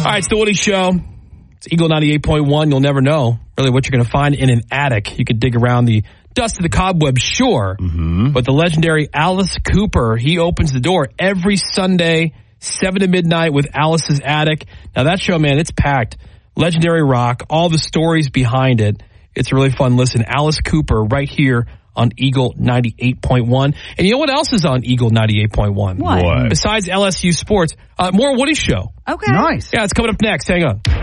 right, it's the Woody Show. It's Eagle 98.1. You'll never know really what you're going to find in an attic. You could dig around the dust of the cobwebs, sure. But the legendary Alice Cooper, he opens the door every Sunday, 7 to midnight with Alice's Attic. Now that show, man, it's packed. Legendary rock, all the stories behind it. It's a really fun listen. Alice Cooper right here on Eagle 98.1. And you know what else is on Eagle 98.1? What? Besides LSU sports, more Woody Show. Okay. Nice. Yeah, it's coming up next. Hang on.